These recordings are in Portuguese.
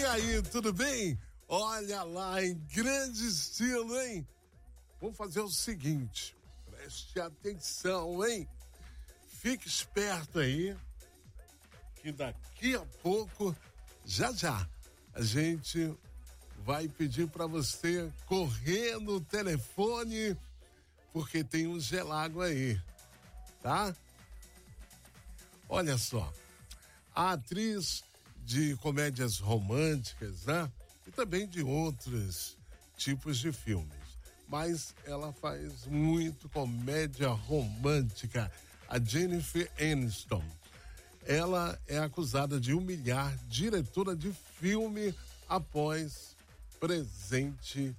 aí, tudo bem? Olha lá, em grande estilo, hein? Vamos fazer o seguinte, preste atenção, hein? Fique esperto aí, que daqui a pouco, já, a gente vai pedir para você correr no telefone, porque tem um gelágua aí, tá? Olha só, a atriz de comédias românticas, né? E também de outros tipos de filmes. Mas ela faz muito comédia romântica. A Jennifer Aniston. Ela é acusada de humilhar diretora de filme após presente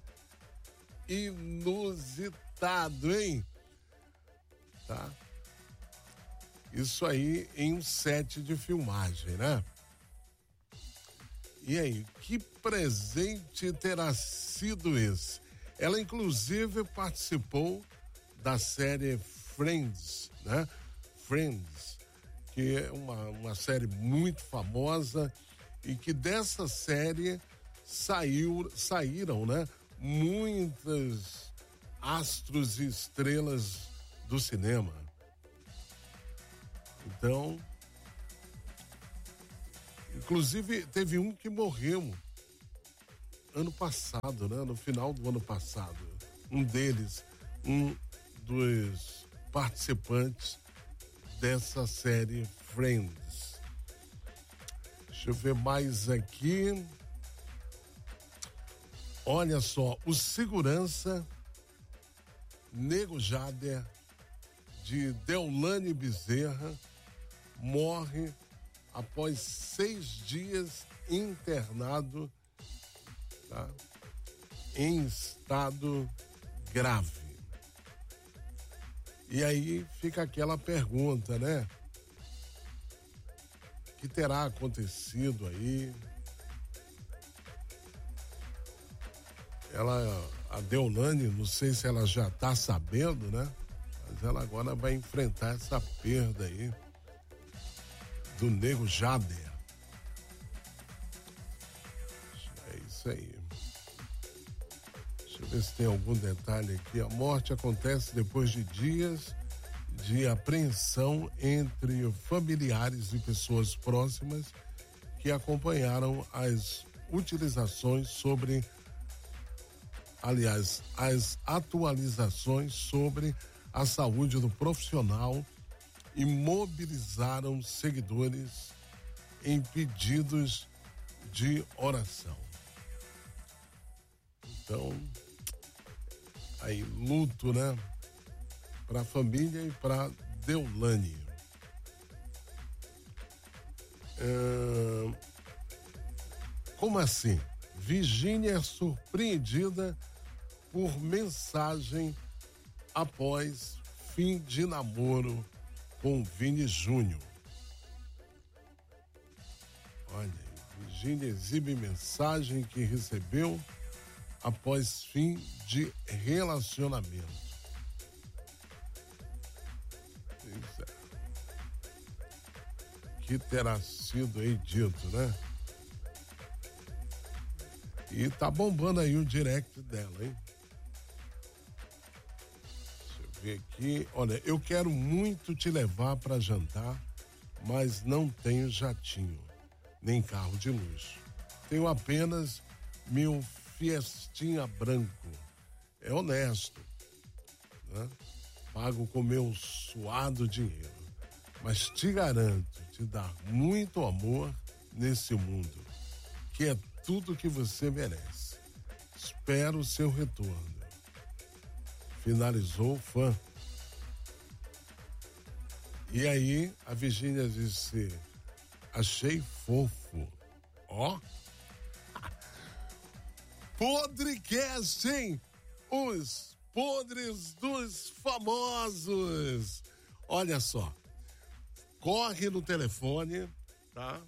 inusitado, hein? Tá? Isso aí em um set de filmagem, né? E aí, que presente terá sido esse? Ela, inclusive, participou da série Friends, né? Friends, que é uma série muito famosa e que dessa série saíram, né? Muitos astros e estrelas do cinema. Então, inclusive teve um que morreu ano passado, né? No final do ano passado. Um dos participantes dessa série Friends. Deixa eu ver mais aqui. Olha só, o segurança Nego Jader de Deolane Bezerra morre após 6 dias internado, tá? Em estado grave. E aí fica aquela pergunta, né? O que terá acontecido aí? A Deolane, não sei se ela já está sabendo, né? Mas ela agora vai enfrentar essa perda aí do Nego Jader. É isso aí. Deixa eu ver se tem algum detalhe aqui. A morte acontece depois de dias de apreensão entre familiares e pessoas próximas que acompanharam as as atualizações sobre a saúde do profissional e mobilizaram seguidores em pedidos de oração. Então, aí luto, né? Para a família e para Deolane. Como assim? Virgínia é surpreendida por mensagem após fim de namoro com Vini Júnior. Olha, Virgínia exibe mensagem que recebeu após fim de relacionamento. Isso é. Que terá sido aí dito, né? E tá bombando aí o direct dela, hein? Deixa eu ver aqui. Olha, eu quero muito te levar para jantar, mas não tenho jatinho, nem carro de luxo. Tenho apenas meu Fiestinha branco. É honesto, né? Pago com meu suado dinheiro, mas te garanto te dar muito amor nesse mundo, que é tudo que você merece. Espero o seu retorno. Finalizou o fã. E aí a Virgínia disse: achei fofo. Ó. Podcast, hein? Os podres dos famosos. Olha só. Corre no telefone, tá?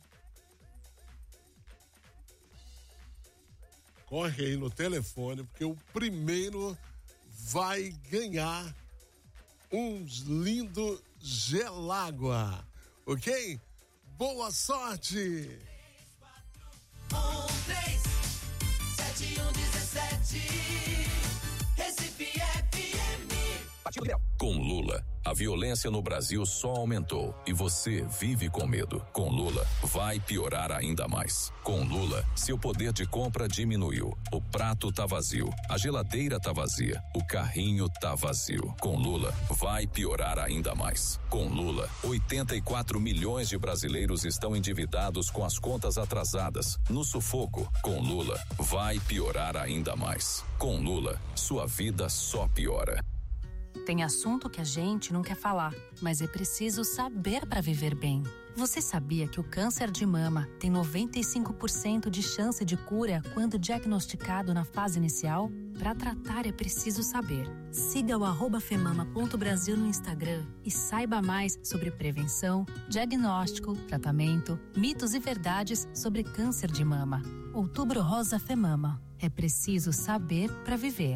Corre aí no telefone, porque o primeiro vai ganhar um lindo gelágua, ok? Boa sorte! Recife FM. Com Lula, a violência no Brasil só aumentou e você vive com medo. Com Lula, vai piorar ainda mais. Com Lula, seu poder de compra diminuiu. O prato tá vazio, a geladeira tá vazia, o carrinho tá vazio. Com Lula, vai piorar ainda mais. Com Lula, 84 milhões de brasileiros estão endividados com as contas atrasadas, no sufoco. Com Lula, vai piorar ainda mais. Com Lula, sua vida só piora. Tem assunto que a gente não quer falar, mas é preciso saber para viver bem. Você sabia que o câncer de mama tem 95% de chance de cura quando diagnosticado na fase inicial? Para tratar é preciso saber. Siga o @femama.brasil no Instagram e saiba mais sobre prevenção, diagnóstico, tratamento, mitos e verdades sobre câncer de mama. Outubro Rosa Femama. É preciso saber para viver.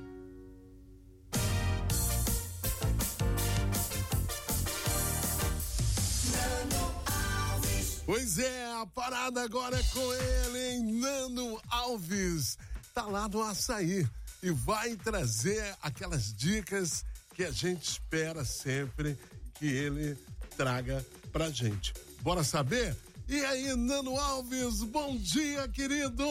Pois é, a parada agora é com ele, hein? Nano Alves. Tá lá no Açaí e vai trazer aquelas dicas que a gente espera sempre que ele traga pra gente. Bora saber? E aí, Nano Alves, bom dia, querido!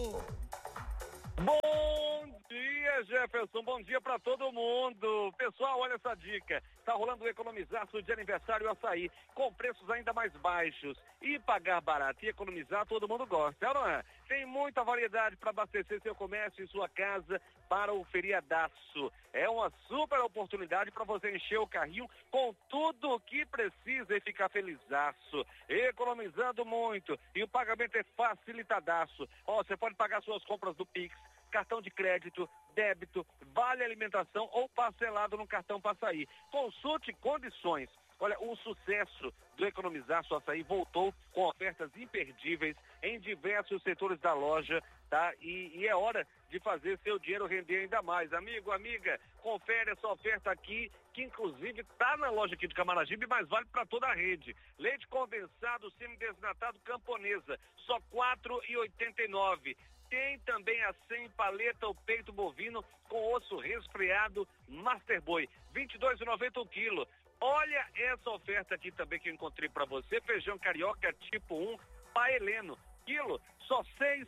Bom dia, Jefferson, bom dia pra todo mundo. Pessoal, olha essa dica. Tá rolando o economizaço de aniversário Açaí, com preços ainda mais baixos. E pagar barato e economizar todo mundo gosta, não é? Tem muita variedade para abastecer seu comércio e sua casa para o feriadaço. É uma super oportunidade para você encher o carrinho com tudo o que precisa e ficar felizaço, economizando muito. E o pagamento é facilitadaço. Ó, você pode pagar suas compras do Pix, cartão de crédito, débito, vale alimentação ou parcelado no cartão Açaí. Consulte condições. Olha, o sucesso do Economizaço Açaí voltou com ofertas imperdíveis em diversos setores da loja, tá? E é hora de fazer seu dinheiro render ainda mais. Amigo, amiga, confere essa oferta aqui, que inclusive tá na loja aqui de Camaragibe, mas vale para toda a rede. Leite condensado semi-desnatado Camponesa, só R$ 4,89. Tem também a 100 paleta, o peito bovino com osso resfriado Master Boi, R$ 22,90 o quilo. Olha essa oferta aqui também que eu encontrei para você, feijão carioca tipo 1, paeleno, quilo, só R$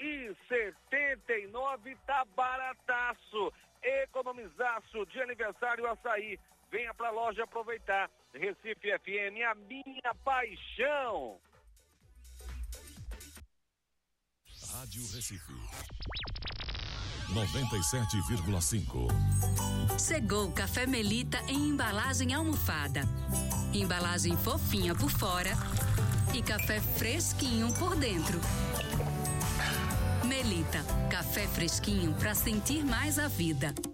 6,79, tá barataço. Economizaço de aniversário Açaí. Venha pra loja aproveitar. Recife FM, a minha paixão. Rádio Recife 97,5. Chegou o Café Melita em embalagem almofada. Embalagem fofinha por fora e café fresquinho por dentro. Melita, café fresquinho para sentir mais a vida.